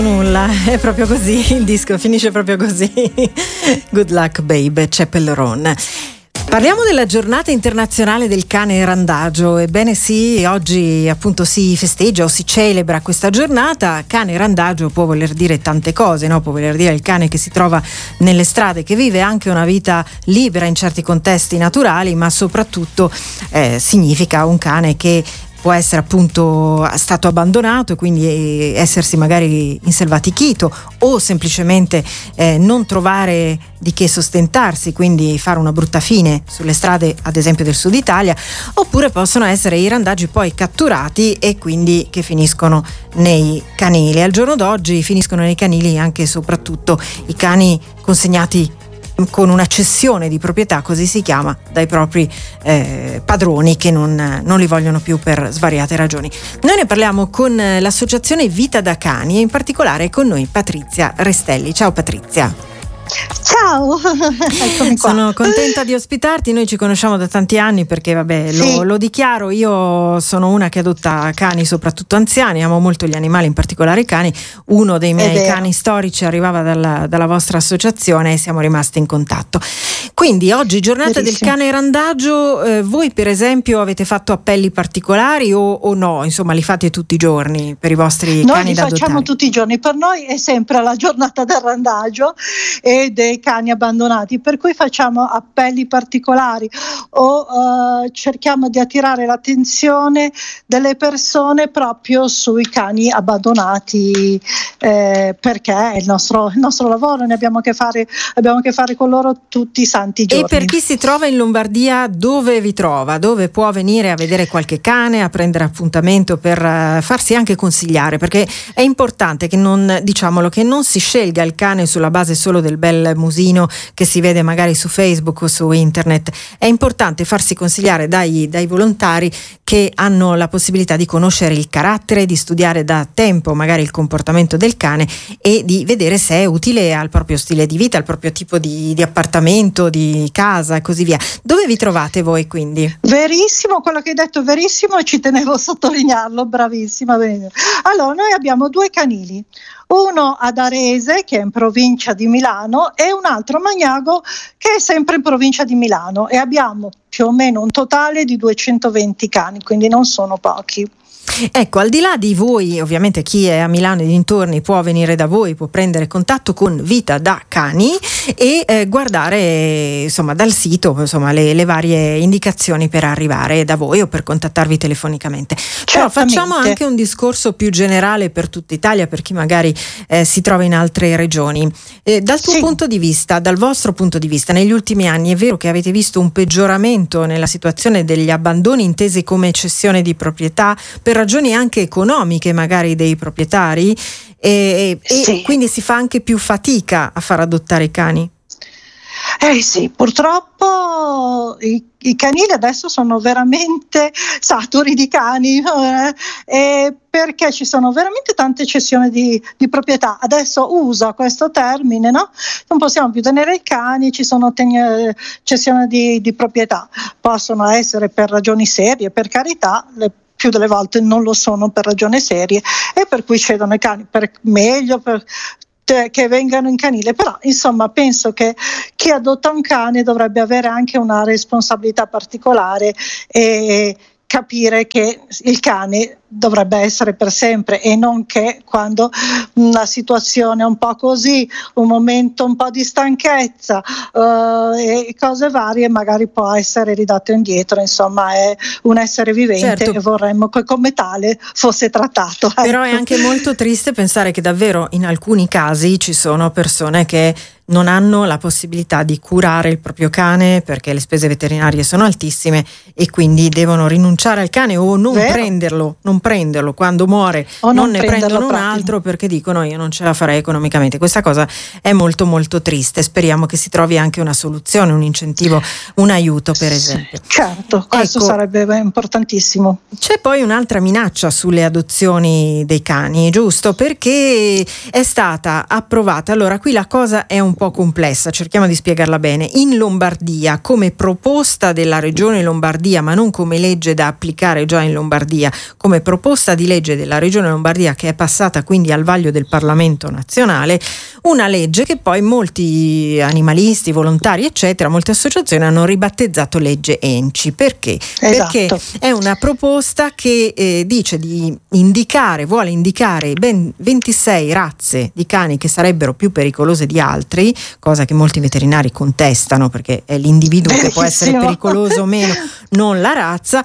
Nulla, è proprio così, il disco finisce proprio così. Good luck babe, Chapel Roan. Parliamo della giornata internazionale del cane randagio. Ebbene sì, oggi appunto si festeggia o si celebra questa giornata. Cane randagio può voler dire tante cose, no? Può voler dire il cane che si trova nelle strade, che vive anche una vita libera in certi contesti naturali, ma soprattutto significa un cane che può essere appunto stato abbandonato e quindi essersi magari inselvatichito o semplicemente non trovare di che sostentarsi, quindi fare una brutta fine sulle strade ad esempio del sud Italia, oppure possono essere i randagi poi catturati e quindi che finiscono nei canili. Al giorno d'oggi finiscono nei canili anche e soprattutto i cani consegnati con una cessione di proprietà, così si chiama, dai propri padroni che non li vogliono più per svariate ragioni. Noi ne parliamo con l'associazione Vita da Cani e in particolare con noi Patrizia Restelli. Ciao Patrizia. Ciao, eccomi qua. Sono contenta di ospitarti. Noi ci conosciamo da tanti anni perché vabbè, sì. lo dichiaro, io sono una che adotta cani, soprattutto anziani, amo molto gli animali, in particolare i cani. Uno dei miei cani storici arrivava dalla vostra associazione e siamo rimasti in contatto. Quindi oggi giornata del cane randagio, voi per esempio avete fatto appelli particolari o no? Insomma, li fate tutti i giorni per i vostri cani da adottare? Noi li facciamo tutti i giorni, per noi è sempre la giornata del randagio e dei cani abbandonati, per cui facciamo appelli particolari o cerchiamo di attirare l'attenzione delle persone proprio sui cani abbandonati, perché è il nostro lavoro, ne abbiamo a che fare con loro tutti i santi giorni. E per chi si trova in Lombardia, dove vi trova? Dove può venire a vedere qualche cane, a prendere appuntamento per farsi anche consigliare? Perché è importante che non si scelga il cane sulla base solo del bel musino che si vede magari su Facebook o su internet. È importante farsi consigliare dai volontari che hanno la possibilità di conoscere il carattere, di studiare da tempo magari il comportamento del cane e di vedere se è utile al proprio stile di vita, al proprio tipo di appartamento, di casa e così via. Dove vi trovate voi quindi? Verissimo, quello che hai detto è verissimo e ci tenevo a sottolinearlo, bravissima. Allora, noi abbiamo 2 canili, uno ad Arese che è in provincia di Milano e un altro a Magnago che è sempre in provincia di Milano, e abbiamo più o meno un totale di 220 cani, quindi non sono pochi. Ecco, al di là di voi, ovviamente chi è a Milano e dintorni può venire da voi, può prendere contatto con Vita da Cani e guardare insomma dal sito le varie indicazioni per arrivare da voi o per contattarvi telefonicamente. Però facciamo anche un discorso più generale per tutta Italia, per chi magari si trova in altre regioni. Dal tuo punto di vista, dal vostro punto di vista, negli ultimi anni è vero che avete visto un peggioramento nella situazione degli abbandoni intesi come cessione di proprietà per ragioni anche economiche magari dei proprietari e quindi si fa anche più fatica a far adottare i cani? Sì, purtroppo i canili adesso sono veramente saturi di cani, perché ci sono veramente tante cessioni di proprietà. Adesso uso questo termine, no? Non possiamo più tenere i cani, ci sono cessioni di proprietà. Possono essere per ragioni serie, per carità, più delle volte non lo sono per ragioni serie, e per cui cedono i cani che vengano in canile. Però insomma penso che chi adotta un cane dovrebbe avere anche una responsabilità particolare e capire che il cane dovrebbe essere per sempre, e non che quando una situazione è un po' così, un momento un po' di stanchezza e cose varie, magari può essere ridato indietro. Insomma, è un essere vivente, e vorremmo che come tale fosse trattato. Però è anche molto triste pensare che davvero in alcuni casi ci sono persone che non hanno la possibilità di curare il proprio cane perché le spese veterinarie sono altissime e quindi devono rinunciare al cane o non prenderlo quando muore, o non ne prendono un altro perché dicono io non ce la farei economicamente. Questa cosa è molto molto triste. Speriamo che si trovi anche una soluzione, un incentivo, un aiuto per esempio. Certo, questo sarebbe importantissimo. C'è poi un'altra minaccia sulle adozioni dei cani, giusto? Perché è stata approvata, allora qui la cosa è un po' complessa, cerchiamo di spiegarla bene. In Lombardia, come proposta della Regione Lombardia, ma non come legge da applicare già in Lombardia, come proposta di legge della Regione Lombardia che è passata quindi al vaglio del Parlamento nazionale, una legge che poi molti animalisti, volontari eccetera, molte associazioni hanno ribattezzato legge ENCI. Perché? Esatto. Perché è una proposta che dice di vuole indicare ben 26 razze di cani che sarebbero più pericolose di altri, cosa che molti veterinari contestano perché è l'individuo che può essere pericoloso o meno, non la razza,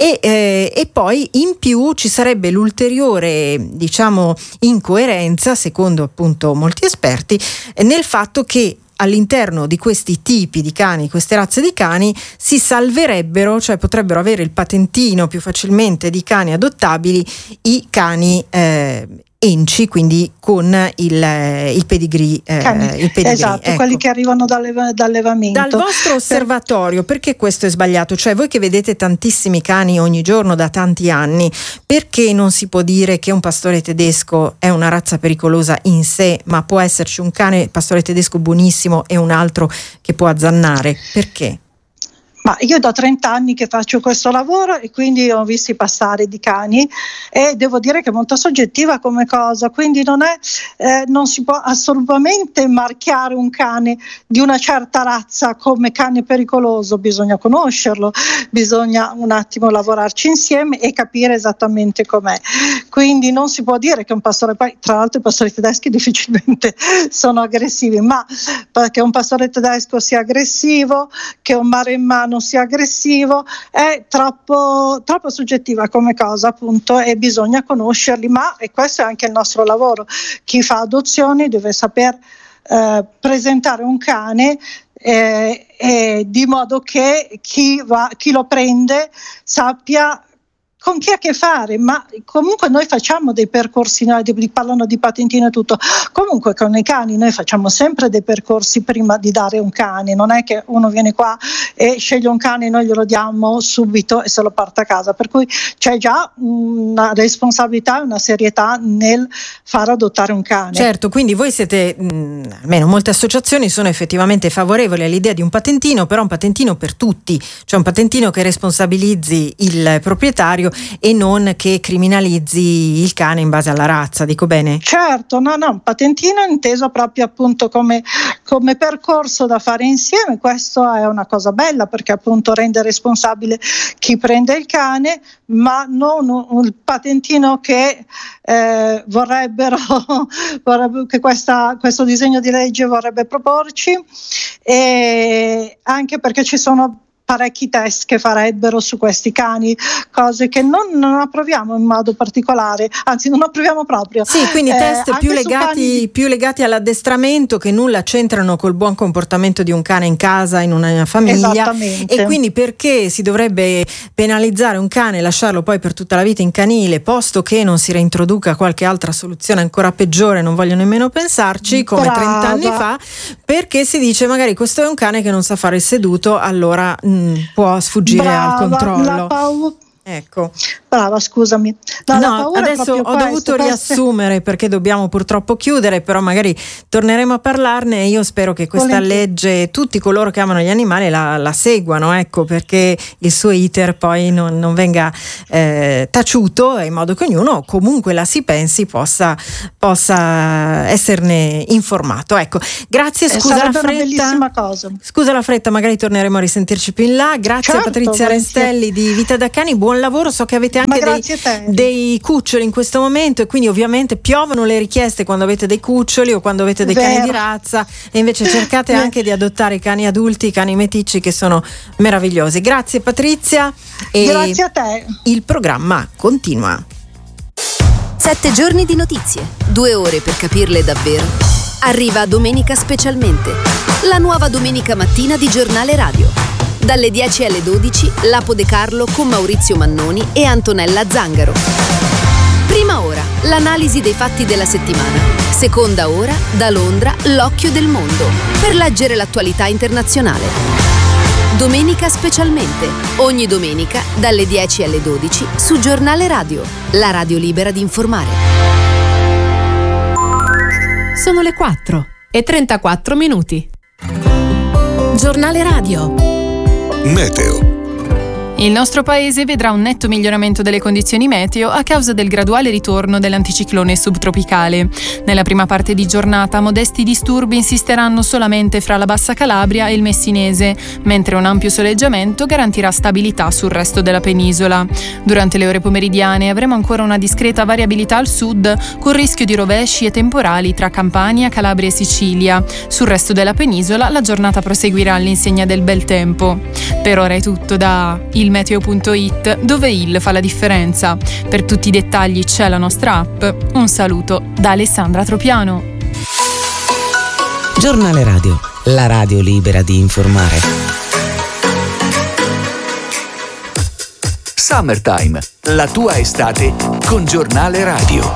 e poi in più ci sarebbe l'ulteriore, diciamo, incoerenza, secondo appunto molti esperti, nel fatto che all'interno di questi tipi di cani, queste razze di cani, si salverebbero, cioè potrebbero avere il patentino più facilmente di cani adottabili i cani ENCI, quindi con il pedigree. Esatto, ecco. Quelli che arrivano dall'allevamento. Dal vostro osservatorio, perché questo è sbagliato? Cioè voi che vedete tantissimi cani ogni giorno da tanti anni, perché non si può dire che un pastore tedesco è una razza pericolosa in sé, ma può esserci un cane pastore tedesco buonissimo e un altro che può azzannare? Perché? Ma io da 30 anni che faccio questo lavoro e quindi ho visti passare di cani e devo dire che è molto soggettiva come cosa, quindi non si può assolutamente marchiare un cane di una certa razza come cane pericoloso, bisogna conoscerlo, bisogna un attimo lavorarci insieme e capire esattamente com'è. Quindi non si può dire che un pastore, poi tra l'altro i pastori tedeschi difficilmente sono aggressivi, ma che un pastore tedesco sia aggressivo, che un maremmano sia aggressivo, è troppo soggettiva come cosa appunto e bisogna conoscerli, e questo è anche il nostro lavoro. Chi fa adozioni deve saper presentare un cane di modo che chi lo prende sappia con chi ha a che fare, ma comunque noi facciamo dei percorsi, parlano di patentino e tutto, comunque con i cani noi facciamo sempre dei percorsi prima di dare un cane, non è che uno viene qua e sceglie un cane e noi glielo diamo subito e se lo porta a casa, per cui c'è già una responsabilità e una serietà nel far adottare un cane. Certo, quindi voi siete, almeno molte associazioni sono effettivamente favorevoli all'idea di un patentino, però un patentino per tutti, cioè un patentino che responsabilizzi il proprietario e non che criminalizzi il cane in base alla razza, dico bene? Certo, no, un patentino inteso proprio appunto come percorso da fare insieme, questo è una cosa bella perché appunto rende responsabile chi prende il cane, ma non un patentino che vorrebbero che questo disegno di legge vorrebbe proporci, e anche perché ci sono parecchi test che farebbero su questi cani, cose che non approviamo in modo particolare, anzi non approviamo proprio. Sì, quindi test più legati all'addestramento che nulla c'entrano col buon comportamento di un cane in casa, in una famiglia. Esattamente. E quindi perché si dovrebbe penalizzare un cane e lasciarlo poi per tutta la vita in canile, posto che non si reintroduca qualche altra soluzione ancora peggiore, non voglio nemmeno pensarci, come Brava. 30 anni fa, perché si dice magari questo è un cane che non sa fare il seduto, allora può sfuggire al controllo. Ecco. Brava, scusami. Adesso ho dovuto riassumere perché dobbiamo purtroppo chiudere, però magari torneremo a parlarne e io spero che questa legge tutti coloro che amano gli animali la seguano, ecco, perché il suo iter poi non venga taciuto, in modo che ognuno comunque la si pensi possa esserne informato. Ecco, grazie, scusa la fretta. Una bellissima cosa. Scusa la fretta, magari torneremo a risentirci più in là. Grazie, certo, a Patrizia Restelli di Vita da Cani, buon lavoro, so che avete anche dei cuccioli in questo momento e quindi ovviamente piovono le richieste quando avete dei cuccioli o quando avete dei cani di razza, e invece cercate anche di adottare i cani adulti, i cani meticci, che sono meravigliosi. Grazie Patrizia, e grazie a te. Il programma continua. 7 giorni di notizie, 2 ore per capirle davvero. Arriva Domenica Specialmente, la nuova domenica mattina di Giornale Radio. Dalle 10 alle 12, Lapo De Carlo con Maurizio Mannoni e Antonella Zangaro. Prima ora, l'analisi dei fatti della settimana. Seconda ora, da Londra, l'occhio del mondo, per leggere l'attualità internazionale. Domenica Specialmente, ogni domenica dalle 10 alle 12 su Giornale Radio, la radio libera di informare. Sono le 4 9:34. Giornale radio. Meteo. Il nostro paese vedrà un netto miglioramento delle condizioni meteo a causa del graduale ritorno dell'anticiclone subtropicale. Nella prima parte di giornata modesti disturbi insisteranno solamente fra la Bassa Calabria e il Messinese, mentre un ampio soleggiamento garantirà stabilità sul resto della penisola. Durante le ore pomeridiane avremo ancora una discreta variabilità al sud, con rischio di rovesci e temporali tra Campania, Calabria e Sicilia. Sul resto della penisola la giornata proseguirà all'insegna del bel tempo. Per ora è tutto da ilmeteo.it, dove il fa la differenza. Per tutti i dettagli c'è la nostra app. Un saluto da Alessandra Tropiano. Giornale radio, la radio libera di informare. Summertime, la tua estate con Giornale Radio.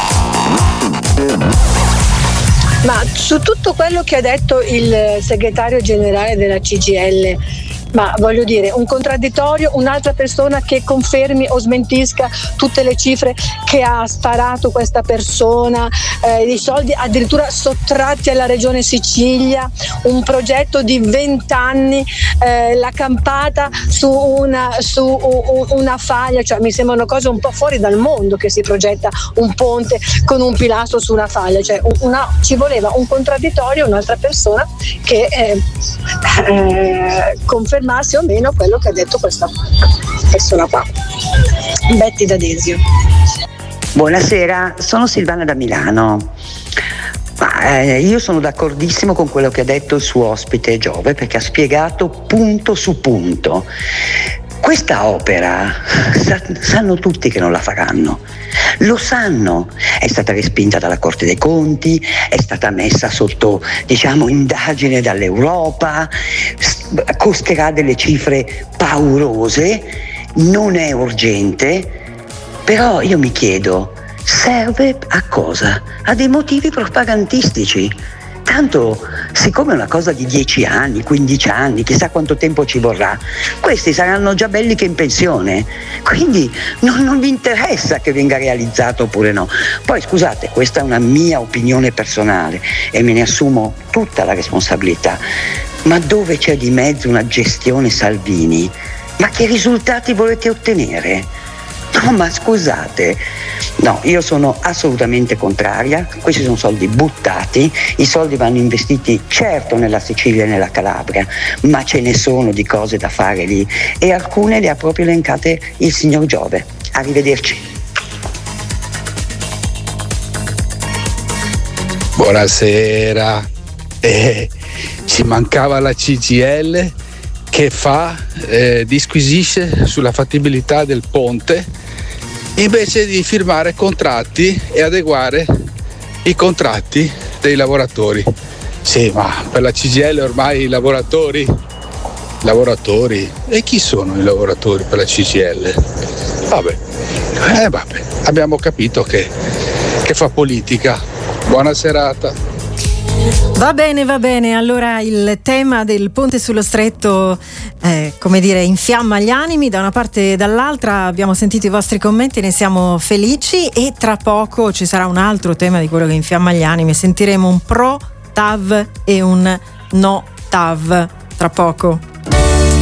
Ma su tutto quello che ha detto il segretario generale della CGIL, ma voglio dire, un contraddittorio, un'altra persona che confermi o smentisca tutte le cifre che ha sparato questa persona, i soldi addirittura sottratti alla regione Sicilia, un progetto di 20 anni, la campata su una faglia, cioè mi sembrano cose un po' fuori dal mondo che si progetta un ponte con un pilastro su una faglia, cioè ci voleva un contraddittorio, un'altra persona che confermasse o meno quello che ha detto questa persona qua. Betty D'Adesio. Buonasera, sono Silvana da Milano. Io sono d'accordissimo con quello che ha detto il suo ospite Giove, perché ha spiegato punto su punto. Questa opera sanno tutti che non la faranno, lo sanno, è stata respinta dalla Corte dei Conti, è stata messa sotto indagine dall'Europa, costerà delle cifre paurose, non è urgente, però io mi chiedo, serve a cosa? A dei motivi propagandistici. Tanto, siccome è una cosa di 10 anni, 15 anni, chissà quanto tempo ci vorrà, questi saranno già belli che in pensione, quindi non vi interessa che venga realizzato oppure no. Poi scusate, questa è una mia opinione personale e me ne assumo tutta la responsabilità, ma dove c'è di mezzo una gestione Salvini, ma che risultati volete ottenere? No, ma scusate, no, io sono assolutamente contraria, questi sono soldi buttati, i soldi vanno investiti certo nella Sicilia e nella Calabria, ma ce ne sono di cose da fare lì e alcune le ha proprio elencate il signor Giove. Arrivederci. Buonasera, ci mancava la CGIL che disquisisce sulla fattibilità del ponte invece di firmare contratti e adeguare i contratti dei lavoratori. Sì, ma per la CGIL ormai i lavoratori, e chi sono i lavoratori per la CGIL? Vabbè, abbiamo capito che fa politica. Buona serata. Va bene, allora il tema del ponte sullo stretto infiamma gli animi da una parte e dall'altra. Abbiamo sentito i vostri commenti, ne siamo felici e tra poco ci sarà un altro tema di quello che infiamma gli animi, sentiremo un pro TAV e un no TAV tra poco.